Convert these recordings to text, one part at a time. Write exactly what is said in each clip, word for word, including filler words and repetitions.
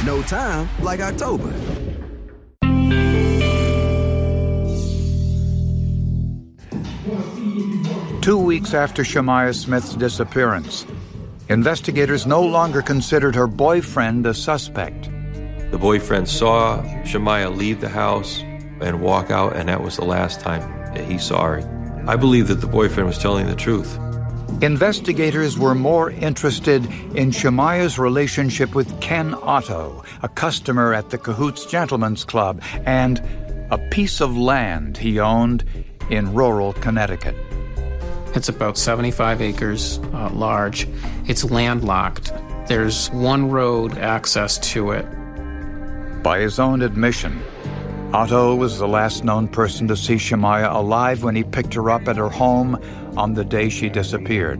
No time like October. Two weeks after Shemaiah Smith's disappearance, investigators no longer considered her boyfriend a suspect. The boyfriend saw Shemaiah leave the house and walk out, and that was the last time that he saw her. I believe that the boyfriend was telling the truth. Investigators were more interested in Shemaiah's relationship with Ken Otto, a customer at the Cahoots Gentlemen's Club, and a piece of land he owned in rural Connecticut. It's about seventy-five acres uh, large. It's landlocked. There's one road access to it. By his own admission, Otto was the last known person to see Shemaiah alive when he picked her up at her home on the day she disappeared.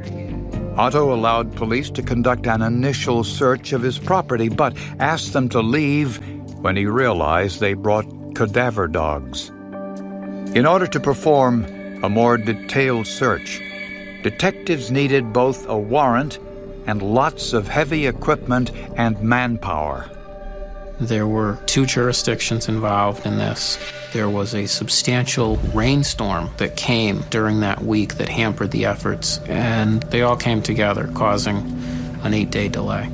Otto allowed police to conduct an initial search of his property, but asked them to leave when he realized they brought cadaver dogs. In order to perform a more detailed search, detectives needed both a warrant and lots of heavy equipment and manpower. There were two jurisdictions involved in this. There was a substantial rainstorm that came during that week that hampered the efforts, and they all came together, causing an eight-day delay.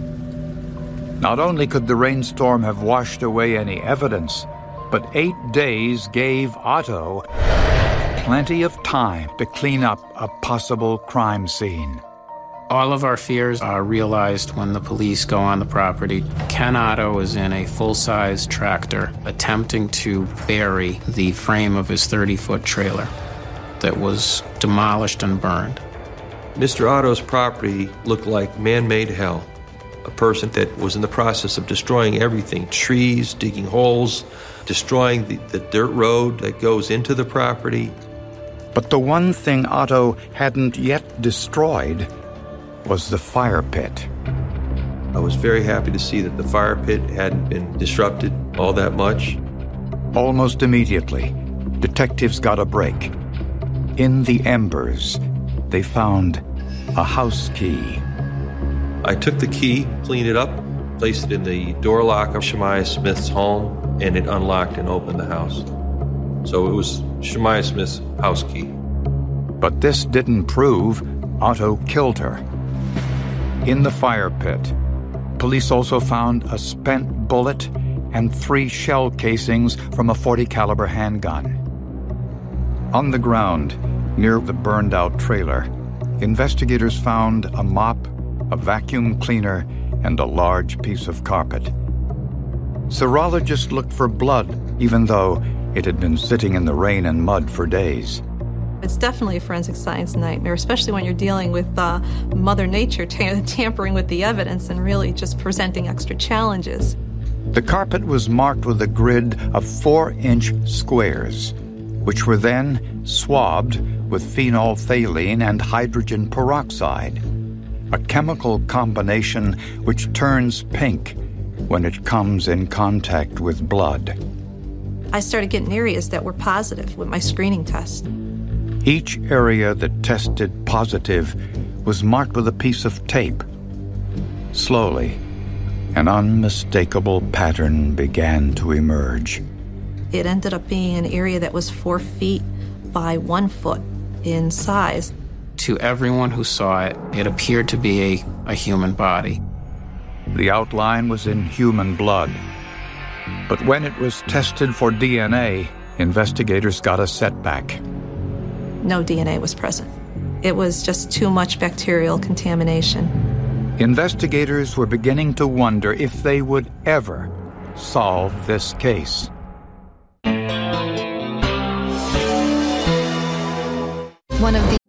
Not only could the rainstorm have washed away any evidence, but eight days gave Otto plenty of time to clean up a possible crime scene. All of our fears are realized when the police go on the property. Ken Otto is in a full-size tractor attempting to bury the frame of his thirty-foot trailer that was demolished and burned. Mister Otto's property looked like man-made hell. A person that was in the process of destroying everything, trees, digging holes, destroying the, the dirt road that goes into the property. But the one thing Otto hadn't yet destroyed was the fire pit. I was very happy to see that the fire pit hadn't been disrupted all that much. Almost immediately, detectives got a break. In the embers, they found a house key. I took the key, cleaned it up, placed it in the door lock of Shemaiah Smith's home, and it unlocked and opened the house. So it was Shemaiah Smith's house key. But this didn't prove Otto killed her. In the fire pit, police also found a spent bullet and three shell casings from a forty caliber handgun. On the ground, near the burned-out trailer, investigators found a mop, a vacuum cleaner, and a large piece of carpet. Serologists looked for blood, even though it had been sitting in the rain and mud for days. It's definitely a forensic science nightmare, especially when you're dealing with uh, Mother Nature ta- tampering with the evidence and really just presenting extra challenges. The carpet was marked with a grid of four-inch squares, which were then swabbed with phenolphthalein and hydrogen peroxide, a chemical combination which turns pink when it comes in contact with blood. I started getting areas that were positive with my screening test. Each area that tested positive was marked with a piece of tape. Slowly, an unmistakable pattern began to emerge. It ended up being an area that was four feet by one foot in size. To everyone who saw it, it appeared to be a, a human body. The outline was in human blood. But when it was tested for D N A, investigators got a setback. No D N A was present. It was just too much bacterial contamination. Investigators were beginning to wonder if they would ever solve this case. One of the